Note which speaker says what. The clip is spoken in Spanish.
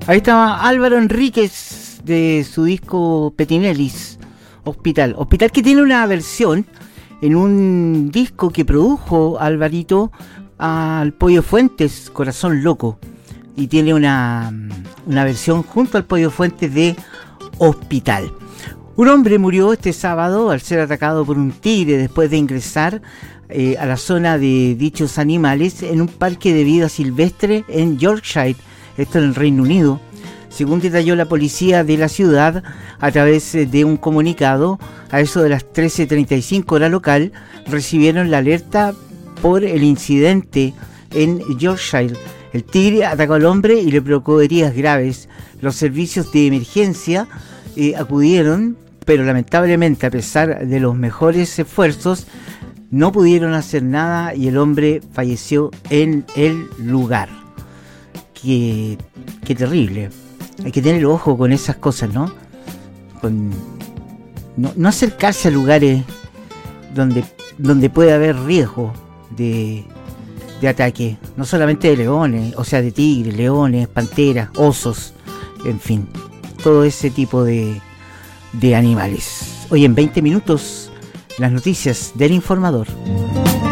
Speaker 1: Ahí estaba Álvaro Enríquez de su disco Petinellis, Hospital. Hospital que tiene una versión en un disco que produjo Alvarito al Pollo Fuentes, Corazón Loco. Y tiene una versión junto al Pollo Fuentes de Hospital. Un hombre murió este sábado al ser atacado por un tigre después de ingresar a la zona de dichos animales en un parque de vida silvestre en Yorkshire, esto en el Reino Unido. Según detalló la policía de la ciudad a través de un comunicado, a eso de las 13:35 hora local, recibieron la alerta por el incidente en Yorkshire. El tigre atacó al hombre y le provocó heridas graves. Los servicios de emergencia acudieron, pero lamentablemente, a pesar de los mejores esfuerzos, no pudieron hacer nada y el hombre falleció en el lugar. Qué terrible. Hay que tener ojo con esas cosas, ¿no? No acercarse a lugares donde puede haber riesgo de ataque, no solamente de leones, o sea, de tigres, leones, panteras, osos, en fin, todo ese tipo de animales. Hoy en 20 minutos, las noticias del informador.